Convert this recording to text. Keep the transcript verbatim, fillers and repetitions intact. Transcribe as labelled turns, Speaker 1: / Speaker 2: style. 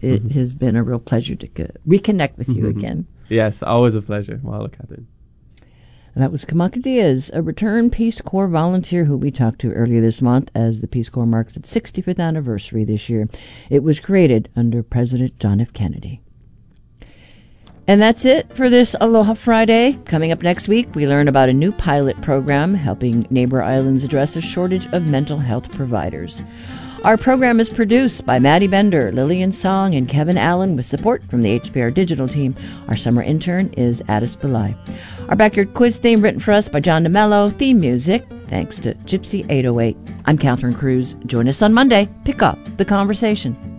Speaker 1: It
Speaker 2: Mhm.
Speaker 1: has been a real pleasure to co- reconnect with you again.
Speaker 2: Yes, always a pleasure, Mahalo, Catherine.
Speaker 1: And that was Kamaka Diaz, a returned Peace Corps volunteer who we talked to earlier this month as the Peace Corps marks its sixty-fifth anniversary this year. It was created under President John F. Kennedy. And that's it for this Aloha Friday. Coming up next week, we learn about a new pilot program helping neighbor islands address a shortage of mental health providers. Our program is produced by Maddie Bender, Lillian Song, and Kevin Allen with support from the H P R Digital team. Our summer intern is Addis Belai. Our backyard quiz theme written for us by John DeMello. Theme music, thanks to Gypsy eight oh eight. I'm Catherine Cruz. Join us on Monday. Pick up the conversation.